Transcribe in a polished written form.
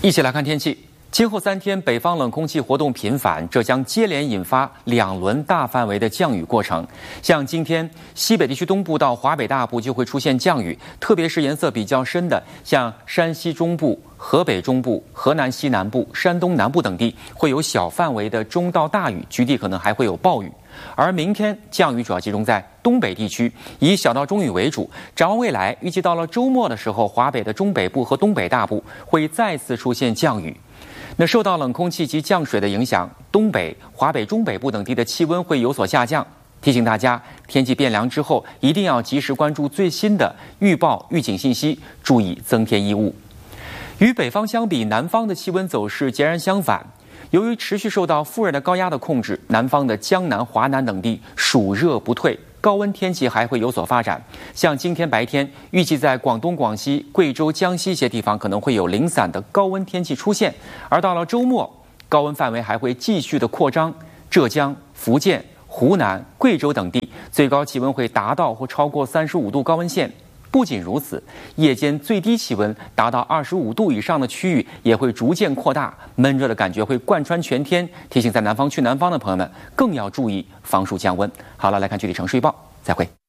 一起来看天气。今后3天，北方冷空气活动频繁，这将接连引发2轮大范围的降雨过程。像今天，西北地区东部到华北大部就会出现降雨，特别是颜色比较深的，像山西中部、河北中部、河南西南部、山东南部等地，会有小范围的中到大雨，局地可能还会有暴雨。而明天降雨主要集中在东北地区，以小到中雨为主。展望未来，预计到了周末的时候，华北的中北部和东北大部会再次出现降雨。那受到冷空气及降水的影响，东北、华北中北部等地的气温会有所下降。提醒大家，天气变凉之后，一定要及时关注最新的预报预警信息，注意增添衣物。与北方相比，南方的气温走势截然相反。由于持续受到副热带高压的控制，南方的江南、华南等地暑热不退，高温天气还会有所发展。像今天白天，预计在广东、广西、贵州、江西一些地方可能会有零散的高温天气出现。而到了周末，高温范围还会继续的扩张，浙江、福建、湖南、贵州等地最高气温会达到或超过35度高温线。不仅如此，夜间最低气温达到25度以上的区域也会逐渐扩大，闷热的感觉会贯穿全天。提醒在南方去南方的朋友们更要注意防暑降温。好了，来看具体城市预报，再会。